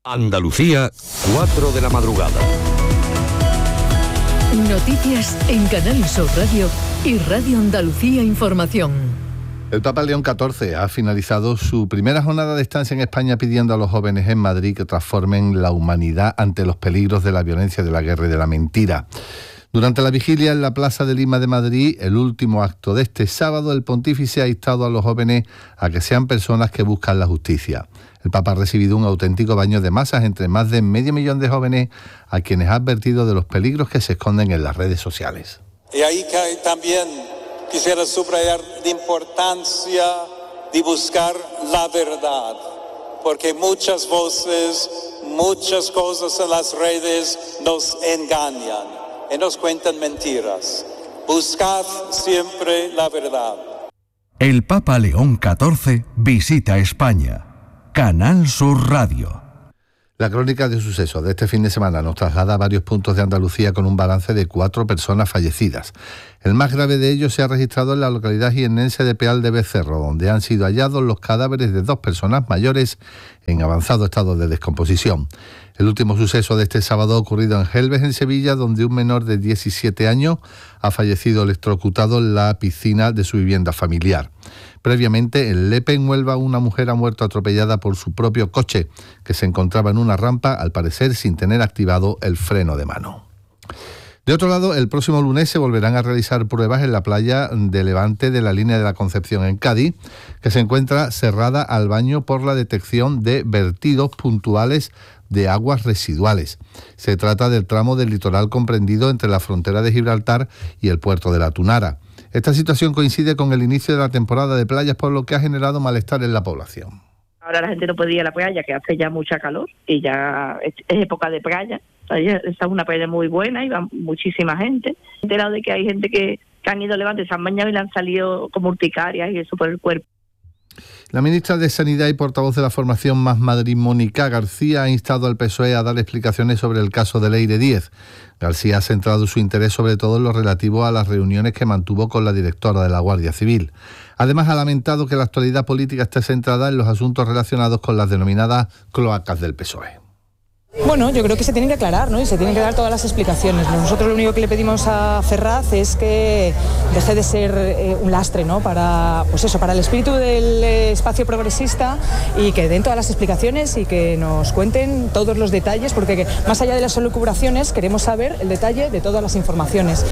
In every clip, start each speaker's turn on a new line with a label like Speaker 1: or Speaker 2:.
Speaker 1: Andalucía, 4 de la madrugada.
Speaker 2: Noticias en Canal Sur Radio y Radio Andalucía Información.
Speaker 3: El Papa León XIV ha finalizado su primera jornada de estancia en España pidiendo a los jóvenes en Madrid que transformen la humanidad ante los peligros de la violencia, de la guerra y de la mentira. Durante la vigilia en la Plaza de Lima de Madrid, el último acto de este sábado, el pontífice ha instado a los jóvenes a que sean personas que buscan la justicia. El Papa ha recibido un auténtico baño de masas entre más de 500.000 de jóvenes a quienes ha advertido de los peligros que se esconden en las redes sociales.
Speaker 4: Y ahí también quisiera subrayar la importancia de buscar la verdad, porque muchas voces, muchas cosas en las redes nos engañan y nos cuentan mentiras. Buscad siempre la verdad.
Speaker 5: El Papa León XIV visita España. Canal Sur Radio.
Speaker 3: La crónica de sucesos de este fin de semana nos traslada a varios puntos de Andalucía con un balance de 4 personas fallecidas. El más grave de ellos se ha registrado en la localidad jiennense de Peal de Becerro, donde han sido hallados los cadáveres de 2 personas mayores en avanzado estado de descomposición. El último suceso de este sábado ha ocurrido en Gelbes, en Sevilla, donde un menor de 17 años ha fallecido electrocutado en la piscina de su vivienda familiar. Previamente, en Lepe, en Huelva, una mujer ha muerto atropellada por su propio coche, que se encontraba en una rampa, al parecer sin tener activado el freno de mano. De otro lado, el próximo lunes se volverán a realizar pruebas en la playa de Levante de la Línea de la Concepción en Cádiz, que se encuentra cerrada al baño por la detección de vertidos puntuales de aguas residuales. Se trata del tramo del litoral comprendido entre la frontera de Gibraltar y el puerto de la Tunara. Esta situación coincide con el inicio de la temporada de playas, por lo que ha generado malestar en la población.
Speaker 6: Ahora la gente no puede ir a la playa, que hace ya mucha calor y ya es época de playa. Esta es una playa muy buena y va muchísima gente. He enterado de que hay gente que han ido a Levante, se han bañado y le han salido como urticarias y eso por el cuerpo.
Speaker 3: La ministra de Sanidad y portavoz de la formación Más Madrid, Mónica García, ha instado al PSOE a dar explicaciones sobre el caso de Leire Díez. García ha centrado su interés sobre todo en lo relativo a las reuniones que mantuvo con la directora de la Guardia Civil. Además, ha lamentado que la actualidad política esté centrada en los asuntos relacionados con las denominadas cloacas del PSOE.
Speaker 7: Bueno, yo creo que se tienen que aclarar, ¿no? Y se tienen que dar todas las explicaciones. Nosotros lo único que le pedimos a Ferraz es que deje de ser un lastre, ¿no? Para el espíritu del espacio progresista, y que den todas las explicaciones y que nos cuenten todos los detalles, porque más allá de las elucubraciones queremos saber el detalle de todas las informaciones.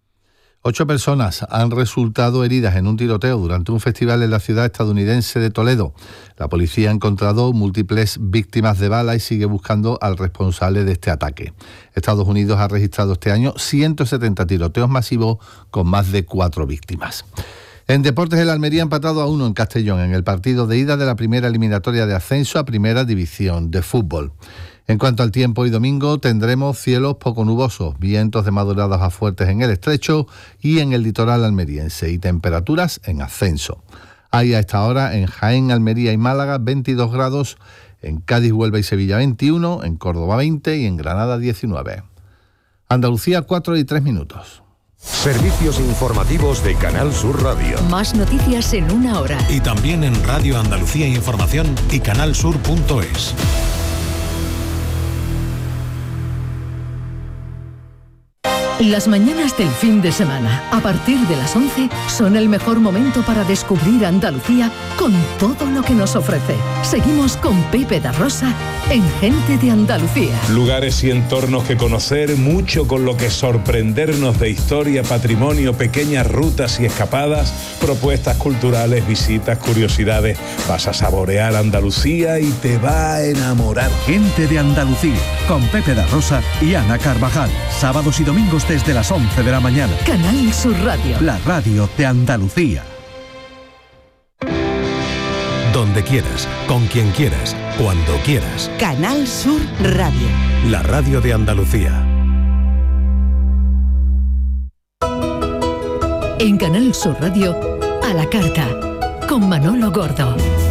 Speaker 3: 8 personas han resultado heridas en un tiroteo durante un festival en la ciudad estadounidense de Toledo. La policía ha encontrado múltiples víctimas de bala y sigue buscando al responsable de este ataque. Estados Unidos ha registrado este año 170 tiroteos masivos con más de 4 víctimas. En deportes, el Almería ha empatado a 1 en Castellón en el partido de ida de la primera eliminatoria de ascenso a Primera División de Fútbol. En cuanto al tiempo, hoy domingo tendremos cielos poco nubosos, vientos de madrugadas a fuertes en el estrecho y en el litoral almeriense, y temperaturas en ascenso. Hay a esta hora en Jaén, Almería y Málaga 22 grados, en Cádiz, Huelva y Sevilla 21, en Córdoba 20 y en Granada 19. Andalucía, 4:03.
Speaker 1: Servicios informativos de Canal Sur Radio.
Speaker 2: Más noticias en 1 hora.
Speaker 8: Y también en Radio Andalucía Información y canalsur.es.
Speaker 2: Las mañanas del fin de semana, a partir de las 11, son el mejor momento para descubrir Andalucía con todo lo que nos ofrece. Seguimos con Pepe da Rosa en Gente de Andalucía.
Speaker 9: Lugares y entornos que conocer, mucho con lo que sorprendernos de historia, patrimonio, pequeñas rutas y escapadas, propuestas culturales, visitas, curiosidades. Vas a saborear Andalucía y te va a enamorar.
Speaker 5: Gente de Andalucía, con Pepe da Rosa y Ana Carvajal. Sábados y domingos desde las 11 de la mañana.
Speaker 2: Canal Sur Radio.
Speaker 5: La radio de Andalucía.
Speaker 8: Donde quieras, con quien quieras, cuando quieras.
Speaker 10: Canal Sur Radio.
Speaker 8: La radio de Andalucía.
Speaker 2: En Canal Sur Radio, a la carta, con Manolo Gordo.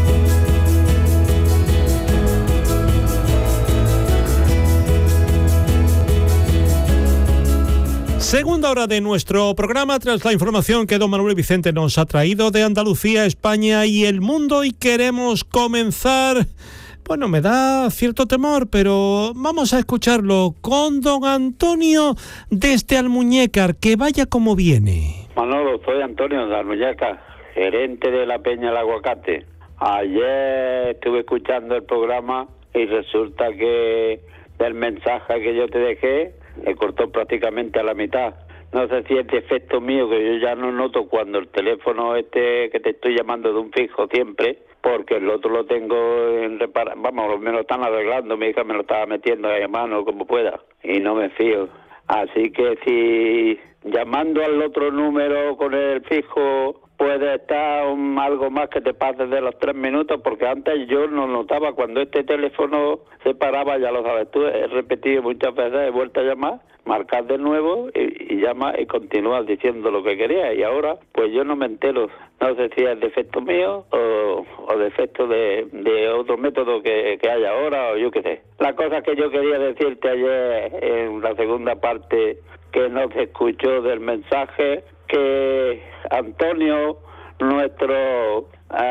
Speaker 11: Segunda hora de nuestro programa, tras la información que don Manuel Vicente nos ha traído de Andalucía, España y el mundo, y queremos comenzar bueno, me da cierto temor, pero vamos a escucharlo con don Antonio desde Almuñécar, que vaya como viene.
Speaker 12: Manolo, soy Antonio de Almuñécar, gerente de la Peña del Aguacate. Ayer estuve escuchando el programa y resulta que del mensaje que yo te dejé, me cortó prácticamente a la mitad. No sé si es defecto mío, que yo ya no noto cuando el teléfono que te estoy llamando de un fijo siempre, porque el otro lo tengo en vamos, me lo están arreglando, mi hija me lo estaba metiendo a mano como pueda, y no me fío. Así que si llamando al otro número con el fijo puede estar algo más que te pases de los 3 minutos, porque antes yo no notaba cuando este teléfono se paraba, ya lo sabes tú, he repetido muchas veces, he vuelto a llamar, marcar de nuevo y llamas y continúas diciendo lo que querías, y ahora pues yo no me entero, no sé si es defecto mío o defecto de otro método que haya ahora, o yo qué sé. La cosa que yo quería decirte ayer en la segunda parte, que no se escuchó del mensaje, que Antonio, nuestro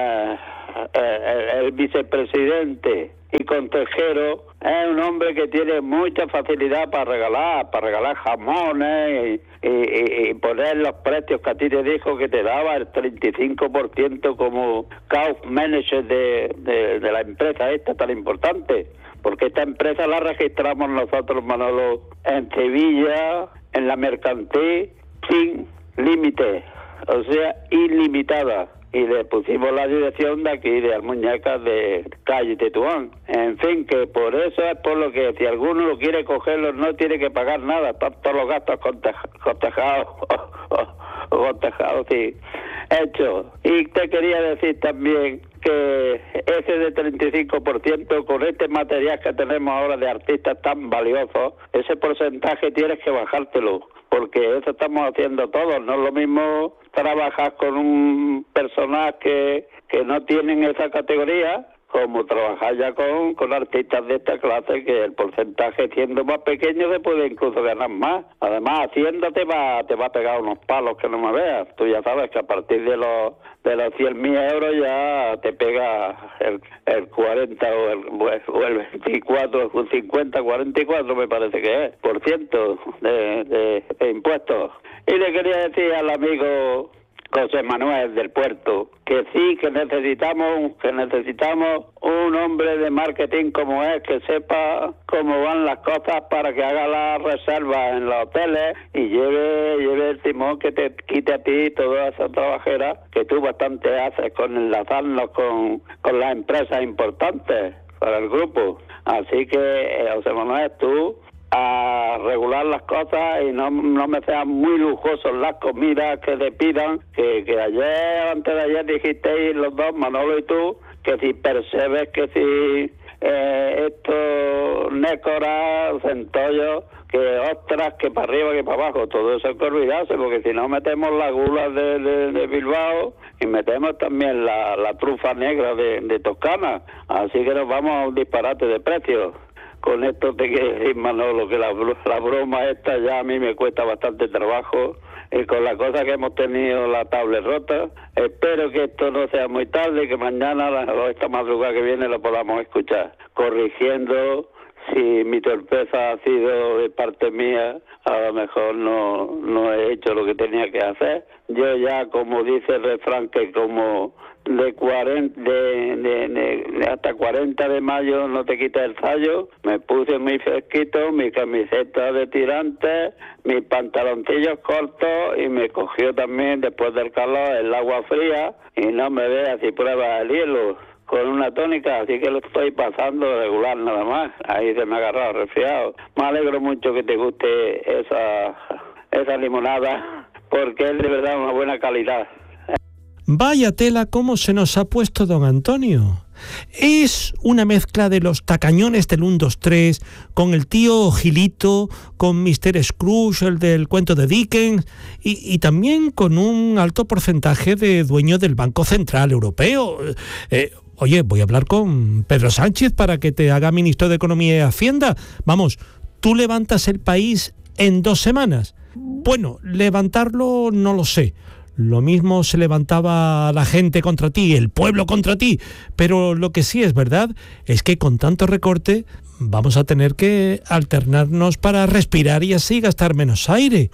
Speaker 12: el vicepresidente y consejero, es un hombre que tiene mucha facilidad para regalar jamones y poner los precios que a ti te dijo que te daba el 35% como cost manager de la empresa esta tan importante, porque esta empresa la registramos nosotros, Manolo, en Sevilla, en la mercantil, sin límite, o sea, ilimitada, y le pusimos la dirección de aquí, de Almuñécar, de calle Tetuán. En fin, que por eso es por lo que si alguno lo quiere cogerlo no tiene que pagar nada, están todos los gastos cotejados, sí, hechos. Y te quería decir también que ese de 35%, con este material que tenemos ahora de artistas tan valiosos, ese porcentaje tienes que bajártelo, porque eso estamos haciendo todos. No es lo mismo trabajar con un personaje que no tienen esa categoría, como trabajar ya con artistas de esta clase, que el porcentaje siendo más pequeño se puede incluso ganar más. Además, Hacienda te va a pegar unos palos que no me veas. Tú ya sabes que a partir de los 100.000 euros ya te pega el 40 o el 24, 50, 44 me parece que es, por ciento de impuestos. Y le quería decir al amigo José Manuel del Puerto que sí, que necesitamos un hombre de marketing como él, que sepa cómo van las cosas para que haga las reservas en los hoteles y lleve el timón, que te quite a ti toda esa trabajera que tú bastante haces con enlazarnos con las empresas importantes para el grupo. Así que, José Manuel, tú a regular las cosas y no me sean muy lujosos las comidas que te pidan, que ayer, antes de ayer dijisteis los dos, Manolo y tú, que si percebes que si estos nécoras, centollos, que ostras, que para arriba, que para abajo, todo eso hay que olvidarse, porque si no metemos la gula de Bilbao y metemos también la trufa negra de Toscana, así que nos vamos a un disparate de precios. Con esto te quiero decir, Manolo, que la broma esta ya a mí me cuesta bastante trabajo, y con la cosa que hemos tenido la tablet rota. Espero que esto no sea muy tarde, que mañana o esta madrugada que viene lo podamos escuchar, corrigiendo si mi torpeza ha sido de parte mía, a lo mejor no he hecho lo que tenía que hacer. Yo ya, como dice el refrán, que como hasta 40 de mayo no te quitas el sallo, me puse muy fresquito, mi camiseta de tirantes, mis pantaloncillos cortos, y me cogió también después del calor el agua fría, y no me veas si pruebas el hielo con una tónica, así que lo estoy pasando regular nada más. Ahí se me ha agarrado resfriado. Me alegro mucho que te guste esa limonada, porque es de verdad una buena calidad.
Speaker 11: Vaya tela cómo se nos ha puesto don Antonio. Es una mezcla de los tacañones del 1, 2, 3, con el tío Gilito, con Mr. Scrooge, el del cuento de Dickens, y también con un alto porcentaje de dueño del Banco Central Europeo. Oye, voy a hablar con Pedro Sánchez para que te haga ministro de Economía y Hacienda. Vamos, tú levantas el país en 2 semanas. Bueno, levantarlo no lo sé. lo mismo se levantaba la gente contra ti, el pueblo contra ti, pero lo que sí es verdad es que con tanto recorte vamos a tener que alternarnos para respirar y así gastar menos aire.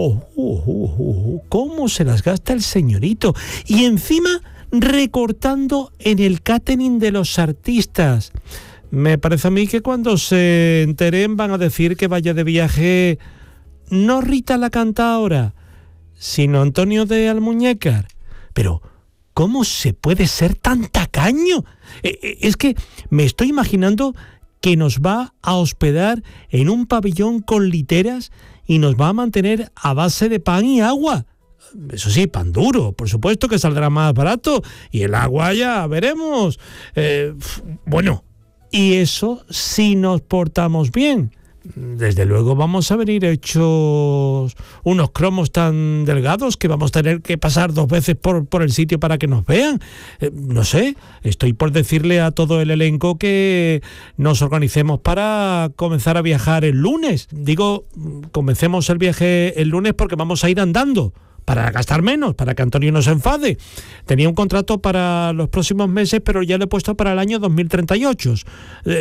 Speaker 11: ¿Cómo se las gasta el señorito? Y encima recortando en el catering de los artistas. Me parece a mí que cuando se enteren van a decir que vaya de viaje no Rita la cantaora, sino Antonio de Almuñécar. Pero, ¿cómo se puede ser tan tacaño? Es que me estoy imaginando que nos va a hospedar en un pabellón con literas y nos va a mantener a base de pan y agua. Eso sí, pan duro, por supuesto que saldrá más barato, y el agua ya veremos. Bueno, y eso si nos portamos bien. Desde luego vamos a venir hechos unos cromos tan delgados que vamos a tener que pasar 2 veces por el sitio para que nos vean. No sé, estoy por decirle a todo el elenco que nos organicemos para comenzar a viajar el lunes. Digo, comencemos el viaje el lunes porque vamos a ir andando, para gastar menos, para que Antonio no se enfade. Tenía un contrato para los próximos meses, pero ya lo he puesto para el año 2038.